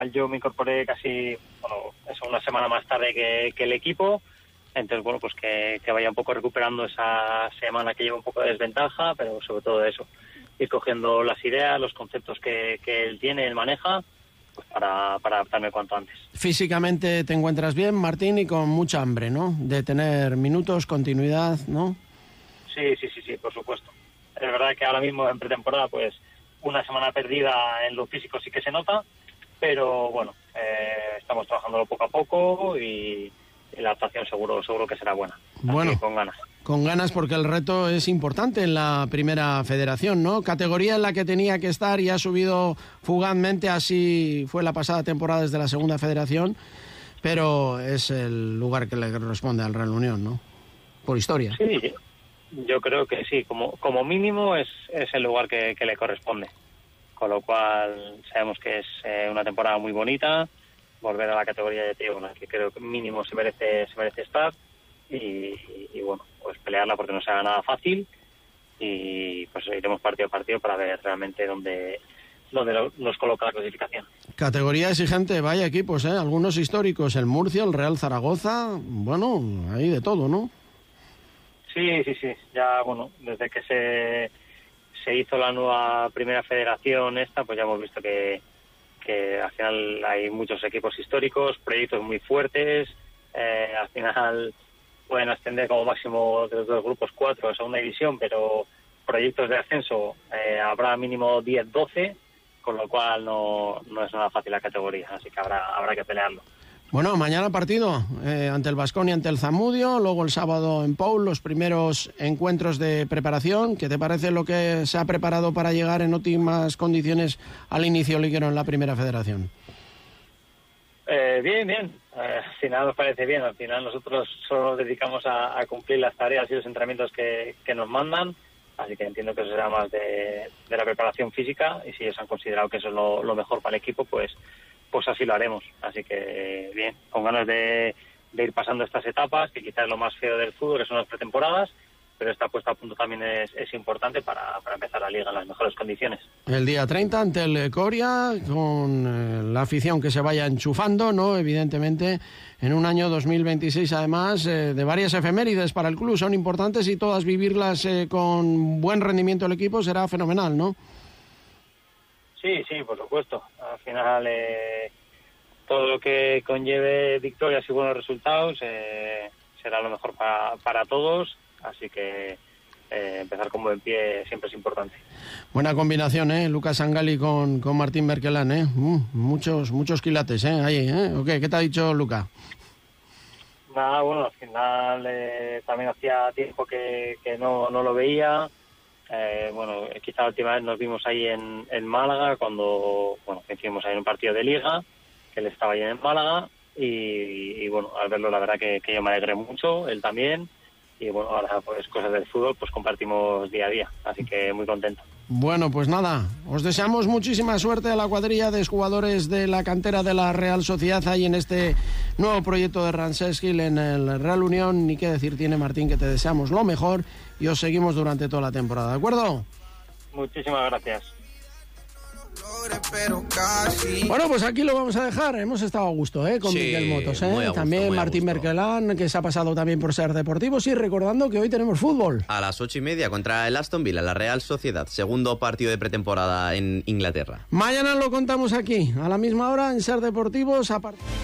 yo me incorporé casi, eso una semana más tarde que el equipo. Entonces, pues que vaya un poco recuperando esa semana que lleva un poco de desventaja, pero sobre todo eso, ir cogiendo las ideas, los conceptos que él tiene, él maneja, pues para adaptarme cuanto antes. Físicamente te encuentras bien, Martín, y con mucha hambre, ¿no? De tener minutos, continuidad, ¿no? Sí, por supuesto. Es verdad que ahora mismo en pretemporada, pues una semana perdida en lo físico sí que se nota, pero bueno, estamos trabajándolo poco a poco y la adaptación seguro que será buena. Bueno, con ganas. Con ganas porque el reto es importante en la primera federación, ¿no? Categoría en la que tenía que estar y ha subido fugazmente, así fue la pasada temporada desde la segunda federación, pero es el lugar que le corresponde al Real Unión, ¿no? Por historia. Sí, yo creo que sí, como mínimo es el lugar que le corresponde. Con lo cual sabemos que es una temporada muy bonita, volver a la categoría de tío, que creo que mínimo se merece estar y bueno, pues pelearla porque no será nada fácil y pues iremos partido a partido para ver realmente dónde nos coloca la clasificación. Categoría exigente, vaya equipos, algunos históricos, el Murcia, el Real Zaragoza, bueno, hay de todo, ¿no? Sí, ya bueno, desde que se hizo la nueva primera federación pues ya hemos visto que al final hay muchos equipos históricos, proyectos muy fuertes, al final pueden ascender como máximo de los dos grupos 4 a segunda división, pero proyectos de ascenso habrá mínimo 10-12, con lo cual no es nada fácil la categoría, así que habrá que pelearlo. Bueno, mañana partido ante el Baskonia, ante el Zamudio, luego el sábado en Paul, los primeros encuentros de preparación. ¿Qué te parece lo que se ha preparado para llegar en óptimas condiciones al inicio liguero en la primera federación? Bien. Al final nos parece bien. Al final nosotros solo nos dedicamos a cumplir las tareas y los entrenamientos que nos mandan. Así que entiendo que eso será más de la preparación física. Y si ellos han considerado que eso es lo mejor para el equipo, pues así lo haremos. Así que bien, con ganas de ir pasando estas etapas, que quizás es lo más feo del fútbol, que son las pretemporadas, pero esta puesta a punto también es importante para empezar la liga en las mejores condiciones. El día 30 ante el Coria, con la afición que se vaya enchufando, ¿no? Evidentemente, en un año 2026, además, de varias efemérides para el club, son importantes y todas vivirlas con buen rendimiento del equipo será fenomenal, ¿no? Sí, por supuesto. Al final, todo lo que conlleve victorias y buenos resultados será lo mejor para todos. Así que empezar con buen pie siempre es importante. Buena combinación, Lucas Sangali con Martín Berkelán, muchos quilates, ahí, Okay. ¿Qué te ha dicho Luca? Nada, bueno, al final también hacía tiempo que no lo veía. Bueno, quizá la última vez nos vimos ahí en Málaga cuando, hicimos ahí un partido de liga, que él estaba ahí en Málaga y bueno, al verlo la verdad que yo me alegré mucho, él también. Y bueno, ahora pues cosas del fútbol pues compartimos día a día, así que muy contento. Bueno, pues nada, os deseamos muchísima suerte a la cuadrilla de jugadores de la cantera de la Real Sociedad ahí en este nuevo proyecto de Ransesquil en el Real Unión. Ni qué decir tiene, Martín, que te deseamos lo mejor y os seguimos durante toda la temporada, ¿de acuerdo? Muchísimas gracias. Bueno, pues aquí lo vamos a dejar. Hemos estado a gusto, con Miguel Motos, también Martín Berkelán, que se ha pasado también por Ser Deportivos, y recordando que hoy tenemos fútbol. A las 8:30 contra el Aston Villa, la Real Sociedad, segundo partido de pretemporada en Inglaterra. Mañana lo contamos aquí, a la misma hora, en Ser Deportivos.